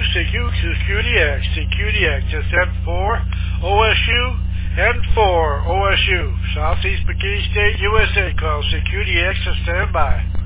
CQDX. CQDX, just N4 OSU, N4 OSU. Southeast McKinney State, USA. Call CQDX to stand by.